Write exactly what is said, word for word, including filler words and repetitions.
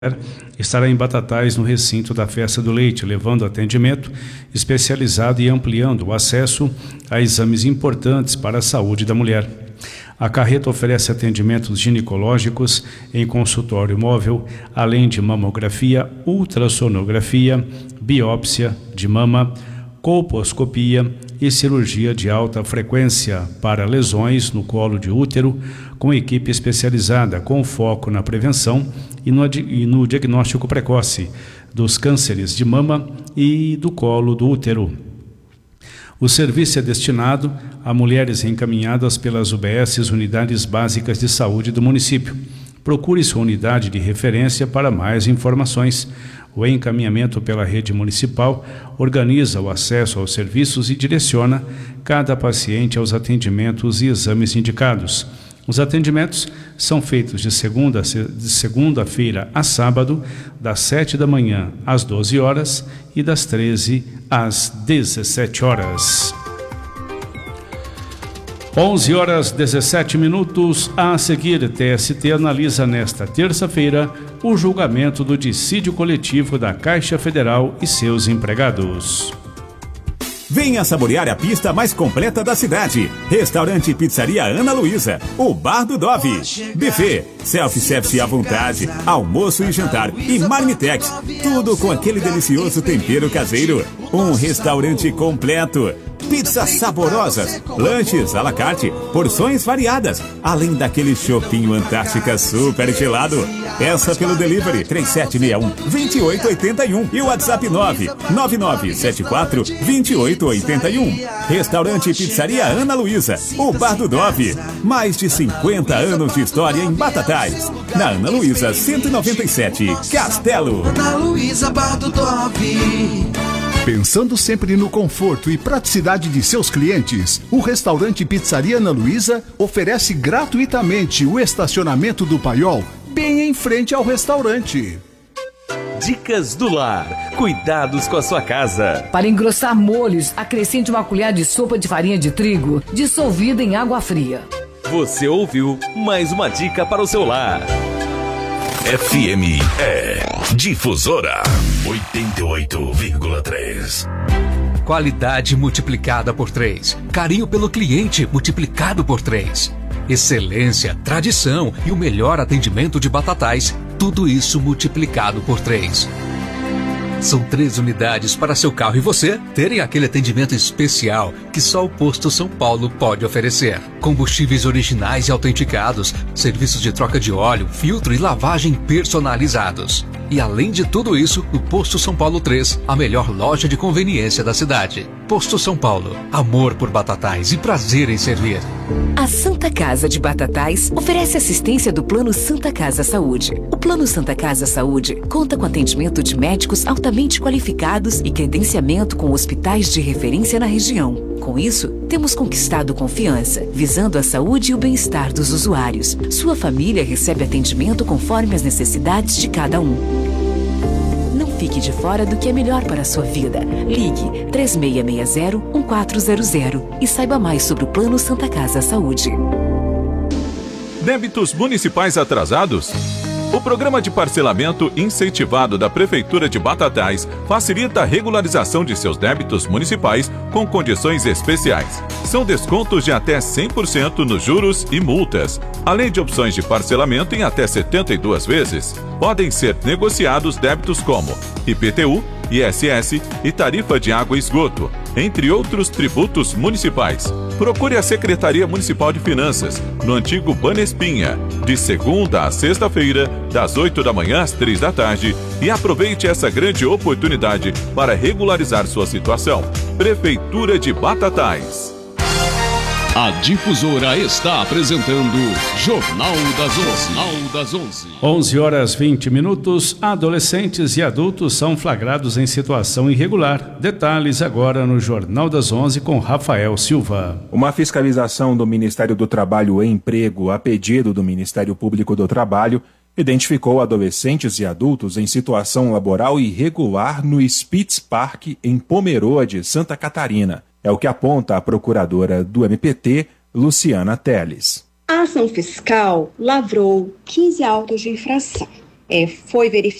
estará em Batatais no recinto da Festa do Leite, levando atendimento especializado e ampliando o acesso a exames importantes para a saúde da mulher. A carreta oferece atendimentos ginecológicos em consultório móvel, além de mamografia, ultrassonografia, biópsia de mama, colposcopia e cirurgia de alta frequência para lesões no colo de útero, com equipe especializada com foco na prevenção e no, e no diagnóstico precoce dos cânceres de mama e do colo do útero. O serviço é destinado a mulheres encaminhadas pelas U B S, Unidades Básicas de Saúde do município. Procure sua unidade de referência para mais informações. O encaminhamento pela rede municipal organiza o acesso aos serviços e direciona cada paciente aos atendimentos e exames indicados. Os atendimentos são feitos de segunda, de segunda-feira a sábado, das sete da manhã às doze horas e das treze às dezessete horas. onze horas dezessete minutos. A seguir, T S T analisa nesta terça-feira o julgamento do dissídio coletivo da Caixa Federal e seus empregados. Venha saborear a pista mais completa da cidade. Restaurante e Pizzaria Ana Luísa, o Bar do Dove. Buffet, self-service à vontade, almoço e jantar e marmitex. Tudo com aquele delicioso tempero caseiro. Um restaurante completo. Pizzas saborosas, lanches à la carte, porções variadas, além daquele chopinho Antártica super gelado. Peça pelo delivery três sete seis um, dois oito oito um e o WhatsApp nove nove nove sete quatro, dois oito oito um. Restaurante e Pizzaria Ana Luísa, o Bar do Dove. Mais de cinquenta anos de história em Batatais. Na Ana Luísa cento e noventa e sete, Castelo. Ana Luísa, Bar do Dove. Pensando sempre no conforto e praticidade de seus clientes, o restaurante Pizzaria Ana Luísa oferece gratuitamente o estacionamento do Paiol bem em frente ao restaurante. Dicas do Lar. Cuidados com a sua casa. Para engrossar molhos, acrescente uma colher de sopa de farinha de trigo dissolvida em água fria. Você ouviu mais uma dica para o seu lar. F M é Difusora oitenta e oito vírgula três. Qualidade multiplicada por três. Carinho pelo cliente multiplicado por três. Excelência, tradição e o melhor atendimento de Batatais. Tudo isso multiplicado por três. São três unidades para seu carro e você terem aquele atendimento especial que só o Posto São Paulo pode oferecer. Combustíveis originais e autenticados, serviços de troca de óleo, filtro e lavagem personalizados. E além de tudo isso, o Posto São Paulo três, a melhor loja de conveniência da cidade. Posto São Paulo, amor por Batatais e prazer em servir. A Santa Casa de Batatais oferece assistência do Plano Santa Casa Saúde. O Plano Santa Casa Saúde conta com atendimento de médicos altamente qualificados e credenciamento com hospitais de referência na região. Com isso, temos conquistado confiança, visando a saúde e o bem-estar dos usuários. Sua família recebe atendimento conforme as necessidades de cada um. Não fique de fora do que é melhor para a sua vida. Ligue três seis seis zero, um quatro zero zero e saiba mais sobre o Plano Santa Casa Saúde. Débitos municipais atrasados? O programa de parcelamento incentivado da Prefeitura de Batatais facilita a regularização de seus débitos municipais com condições especiais. São descontos de até cem por cento nos juros e multas, além de opções de parcelamento em até setenta e duas vezes. Podem ser negociados débitos como I P T U, I S S e tarifa de água e esgoto, entre outros tributos municipais. Procure a Secretaria Municipal de Finanças, no antigo Banespinha, de segunda a sexta-feira, das oito da manhã às três da tarde, e aproveite essa grande oportunidade para regularizar sua situação. Prefeitura de Batatais. A Difusora está apresentando Jornal das onze. Jornal das onze. onze horas vinte minutos. Adolescentes e adultos são flagrados em situação irregular. Detalhes agora no Jornal das onze com Rafael Silva. Uma fiscalização do Ministério do Trabalho e Emprego, a pedido do Ministério Público do Trabalho, identificou adolescentes e adultos em situação laboral irregular no Spitz Park, em Pomeroa de Santa Catarina. É o que aponta a procuradora do M P T, Luciana Teles. A ação fiscal lavrou quinze autos de infração. é, foi verificado